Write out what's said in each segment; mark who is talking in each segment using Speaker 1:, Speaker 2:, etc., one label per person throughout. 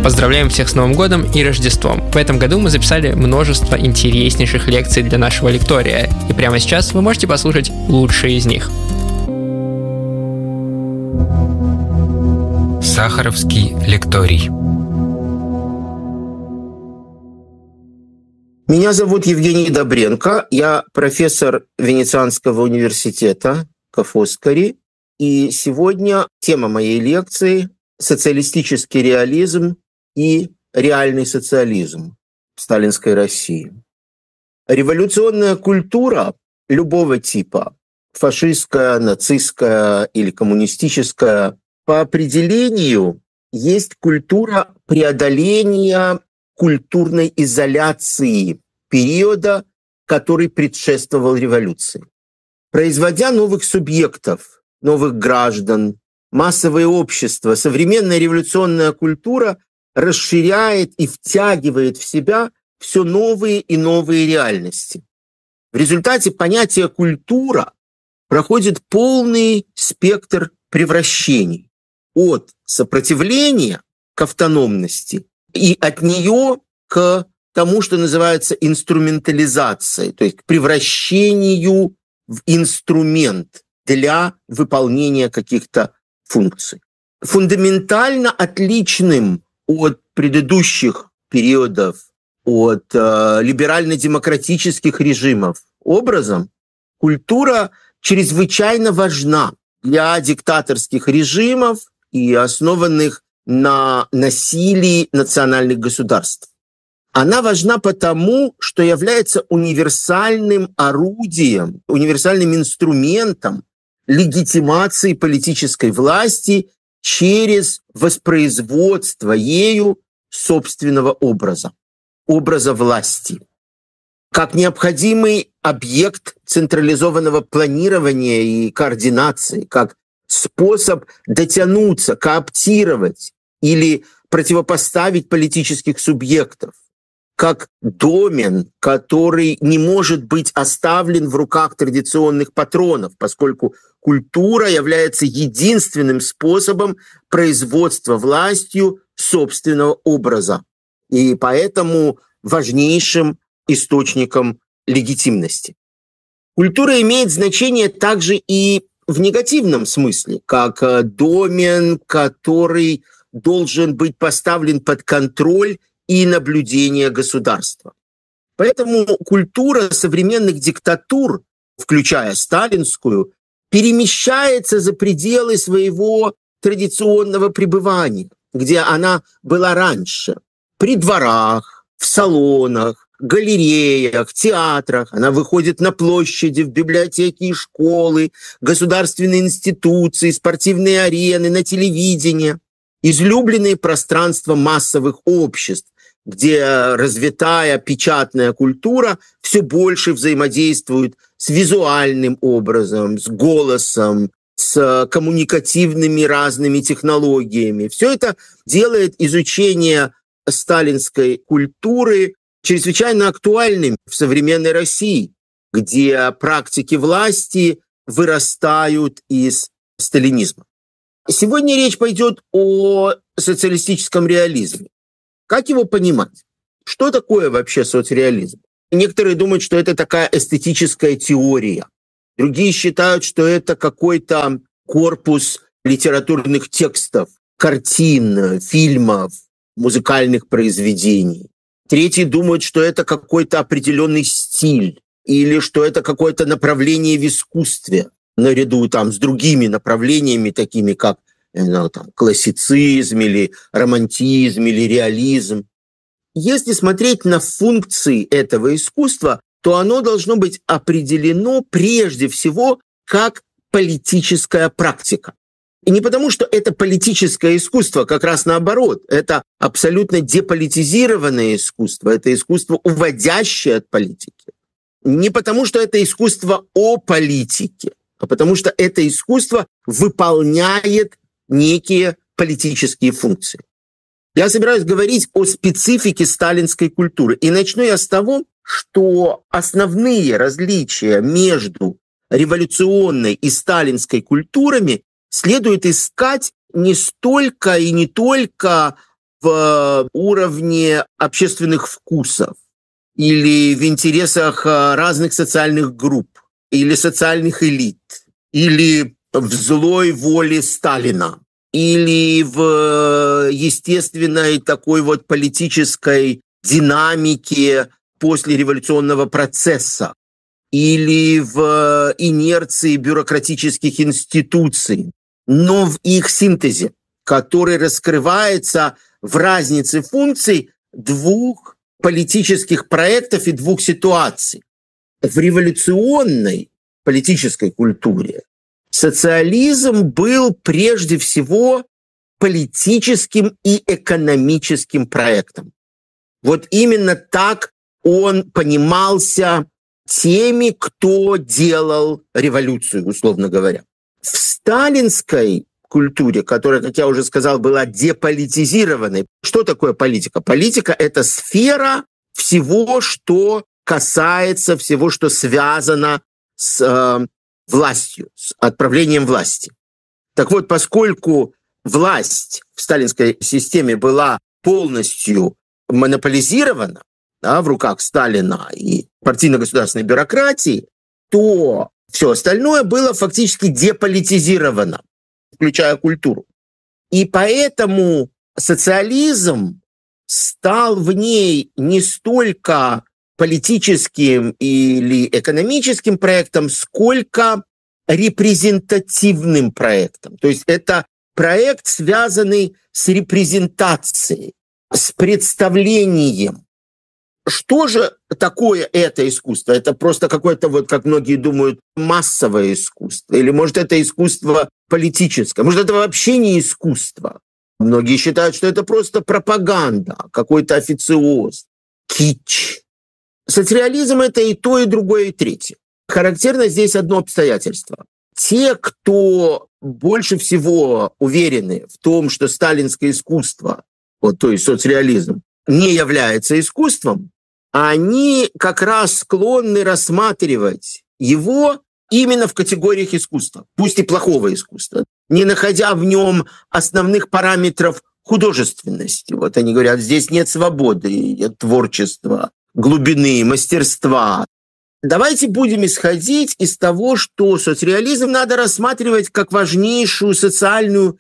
Speaker 1: Поздравляем всех с Новым годом и Рождеством. В этом году мы записали множество интереснейших лекций для нашего лектория, и прямо сейчас вы можете послушать лучшие из них.
Speaker 2: Сахаровский лекторий.
Speaker 3: Меня зовут Евгений Добренко, я профессор Венецианского университета КА Фоскари, и сегодня тема моей лекции – социалистический реализм и реальный социализм в сталинской России. Революционная культура любого типа – фашистская, нацистская или коммунистическая – по определению есть культура преодоления культурной изоляции периода, который предшествовал революции. Производя новых субъектов, новых граждан, массовое общество, современная революционная культура расширяет и втягивает в себя все новые и новые реальности. В результате понятие «культура» проходит полный спектр превращений от сопротивления к автономности и от нее к тому, что называется инструментализацией, то есть к превращению в инструмент для выполнения каких-то функций. Фундаментально отличным от предыдущих периодов, от либерально-демократических режимов образом, культура чрезвычайно важна для диктаторских режимов и основанных на насилии национальных государств. Она важна потому, что является универсальным орудием, универсальным инструментом легитимации политической власти через воспроизводство ею собственного образа власти. Как необходимый объект централизованного планирования и координации, как способ дотянуться, кооптировать или противопоставить политических субъектов, как домен, который не может быть оставлен в руках традиционных патронов, поскольку культура является единственным способом производства властью собственного образа и поэтому важнейшим источником легитимности. Культура имеет значение также и в негативном смысле, как домен, который должен быть поставлен под контроль и наблюдение государства. Поэтому культура современных диктатур, включая сталинскую, перемещается за пределы своего традиционного пребывания, где она была раньше, при дворах, в салонах, галереях, театрах. Она выходит на площади, в библиотеки и школы, государственные институции, спортивные арены, на телевидение. Излюбленные пространства массовых обществ, где развитая печатная культура все больше взаимодействует с визуальным образом, с голосом, с коммуникативными разными технологиями. Все это делает изучение сталинской культуры чрезвычайно актуальным в современной России, где практики власти вырастают из сталинизма. Сегодня речь пойдет о социалистическом реализме. Как его понимать? Что такое вообще соцреализм? Некоторые думают, что это такая эстетическая теория. Другие считают, что это какой-то корпус литературных текстов, картин, фильмов, музыкальных произведений. Третьи думают, что это какой-то определенный стиль или что это какое-то направление в искусстве, наряду с другими направлениями, такими как классицизм или романтизм или реализм. Если смотреть на функции этого искусства, то оно должно быть определено прежде всего как политическая практика. И не потому, что это политическое искусство, как раз наоборот. Это абсолютно деполитизированное искусство, это искусство, уводящее от политики. Не потому, что это искусство о политике, а потому что это искусство выполняет некие политические функции. Я собираюсь говорить о специфике сталинской культуры. И начну я с того, что основные различия между революционной и сталинской культурами следует искать не столько и не только в уровне общественных вкусов или в интересах разных социальных групп или социальных элит, или в злой воле Сталина, или в естественной такой вот политической динамике послереволюционного процесса, или в инерции бюрократических институций, но в их синтезе, который раскрывается в разнице функций двух политических проектов и двух ситуаций. В революционной политической культуре социализм был прежде всего политическим и экономическим проектом. Вот именно так он понимался теми, кто делал революцию, условно говоря. В сталинской культуре, которая, как я уже сказал, была деполитизированной. Что такое политика? Политика – это сфера всего, что касается, всего, что связано с властью, с отправлением власти. Так вот, поскольку власть в сталинской системе была полностью монополизирована, да, в руках Сталина и партийно-государственной бюрократии, то все остальное было фактически деполитизировано, включая культуру. И поэтому социализм стал в ней не столько политическим или экономическим проектом, сколько репрезентативным проектом. То есть это проект, связанный с репрезентацией, с представлением. Что же такое это искусство? Это просто какое-то, вот, как многие думают, массовое искусство? Или, может, это искусство политическое? Может, это вообще не искусство? Многие считают, что это просто пропаганда, какой-то официоз, кич. Соцреализм – это и то, и другое, и третье. Характерно здесь одно обстоятельство. Те, кто больше всего уверены в том, что сталинское искусство, вот, то есть соцреализм, не является искусством, они как раз склонны рассматривать его именно в категориях искусства, пусть и плохого искусства, не находя в нем основных параметров художественности. Вот они говорят, здесь нет свободы, нет творчества, глубины, мастерства. Давайте будем исходить из того, что соцреализм надо рассматривать как важнейшую социальную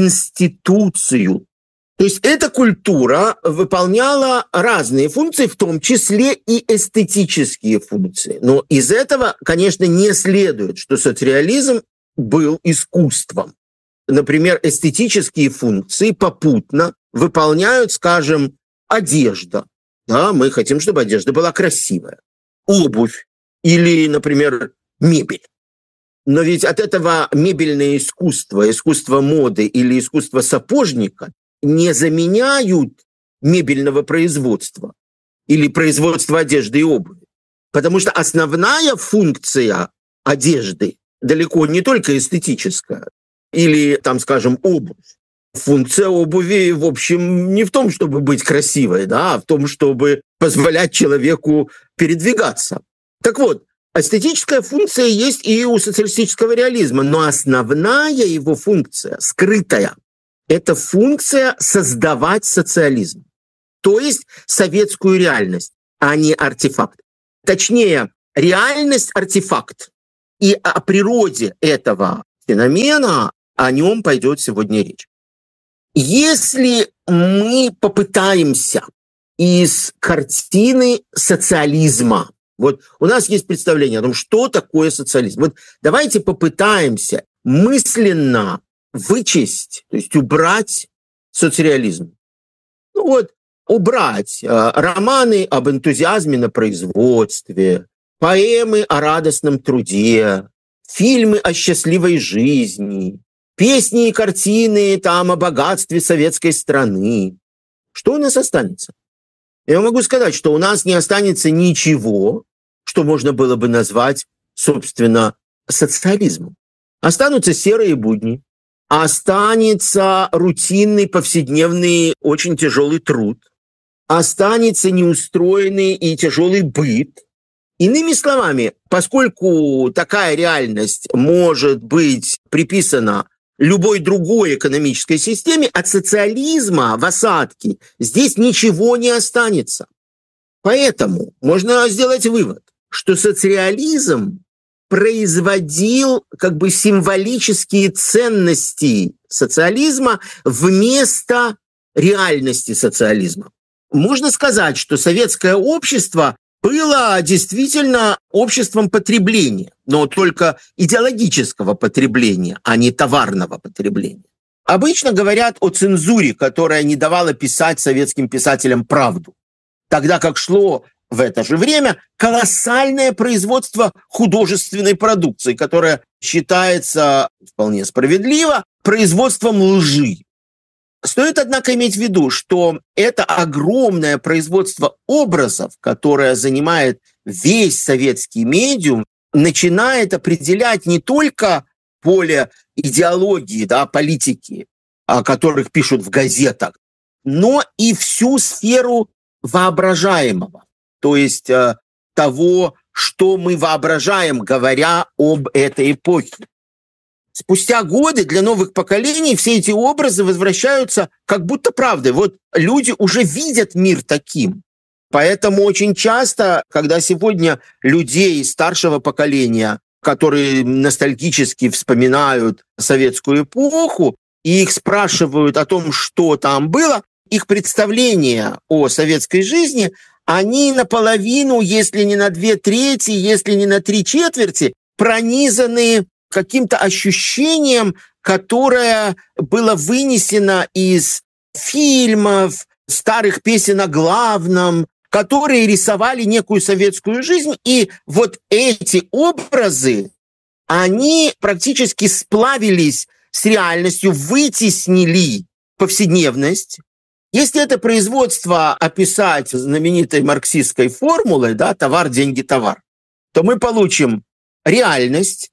Speaker 3: институцию. То есть эта культура выполняла разные функции, в том числе и эстетические функции. Но из этого, конечно, не следует, что соцреализм был искусством. Например, эстетические функции попутно выполняют, скажем, одежда. Да, мы хотим, чтобы одежда была красивая. Обувь или, например, мебель. Но ведь от этого мебельное искусство, искусство моды или искусство сапожника не заменяют мебельного производства или производства одежды и обуви. Потому что основная функция одежды далеко не только эстетическая или, там, скажем, обувь. Функция обуви, в общем, не в том, чтобы быть красивой, да, а в том, чтобы позволять человеку передвигаться. Так вот, эстетическая функция есть и у социалистического реализма, но основная его функция, скрытая, это функция создавать социализм, то есть советскую реальность, а не артефакт. Точнее, реальность – артефакт. И о природе этого феномена, о нем пойдет сегодня речь. Если мы попытаемся из картины социализма, вот у нас есть представление о том, что такое социализм. Вот давайте попытаемся мысленно вычесть, то есть убрать соцреализм. Ну вот, убрать романы об энтузиазме на производстве, поэмы о радостном труде, фильмы о счастливой жизни, песни и картины там о богатстве советской страны. Что у нас останется? Я могу сказать, что у нас не останется ничего, что можно было бы назвать, собственно, социализмом. Останутся серые будни, останется рутинный, повседневный, очень тяжелый труд, останется неустроенный и тяжелый быт. Иными словами, поскольку такая реальность может быть приписана любой другой экономической системе, от социализма в осадке здесь ничего не останется. Поэтому можно сделать вывод, что соцреализм производил как бы символические ценности социализма вместо реальности социализма. Можно сказать, что советское общество было действительно обществом потребления, но только идеологического потребления, а не товарного потребления. Обычно говорят о цензуре, которая не давала писать советским писателям правду, тогда как шло в это же время колоссальное производство художественной продукции, которое считается вполне справедливо производством лжи. Стоит, однако, иметь в виду, что это огромное производство образов, которое занимает весь советский медиум, начинает определять не только поле идеологии, да, политики, о которых пишут в газетах, но и всю сферу воображаемого, то есть того, что мы воображаем, говоря об этой эпохе. Спустя годы для новых поколений все эти образы возвращаются как будто правдой. Вот люди уже видят мир таким. Поэтому очень часто, когда сегодня людей старшего поколения, которые ностальгически вспоминают советскую эпоху, и их спрашивают о том, что там было, их представления о советской жизни, они наполовину, если не на 2/3, если не на 3/4, пронизаны каким-то ощущением, которое было вынесено из фильмов, старых песен о главном, которые рисовали некую советскую жизнь. И вот эти образы, они практически сплавились с реальностью, вытеснили повседневность. Если это производство описать знаменитой марксистской формулой, да, товар, деньги, товар, то мы получим реальность,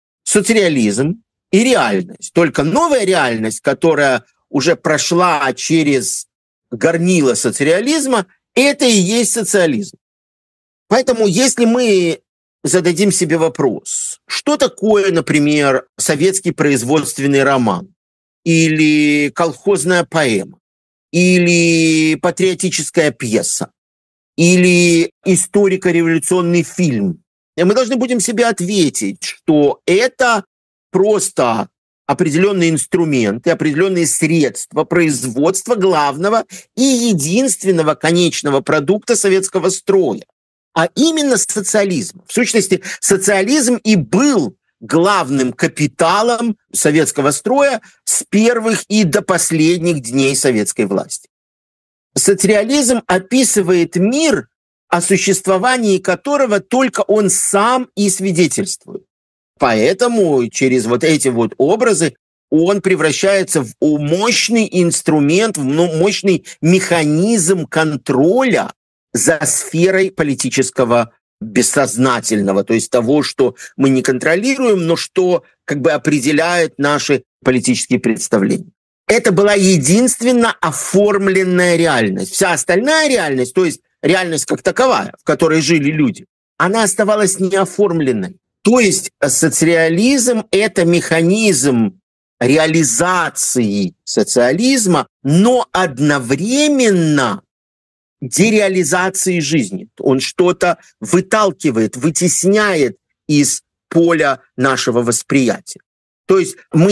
Speaker 3: соцреализм и реальность. Только новая реальность, которая уже прошла через горнило соцреализма, это и есть социализм. Поэтому если мы зададим себе вопрос, что такое, например, советский производственный роман, или колхозная поэма, или патриотическая пьеса, или историко-революционный фильм, мы должны будем себе ответить, что это просто определенные инструменты, определенные средства производства главного и единственного конечного продукта советского строя, а именно социализма. В сущности, социализм и был главным капиталом советского строя с первых и до последних дней советской власти. Соцреализм описывает мир, о существовании которого только он сам и свидетельствует. Поэтому через вот эти вот образы он превращается в мощный инструмент, в мощный механизм контроля за сферой политического бессознательного, то есть того, что мы не контролируем, но что как бы определяет наши политические представления. Это была единственно оформленная реальность. Вся остальная реальность, то есть реальность как таковая, в которой жили люди, она оставалась неоформленной. То есть соцреализм – это механизм реализации социализма, но одновременно дереализации жизни. Он что-то выталкивает, вытесняет из поля нашего восприятия. То есть мы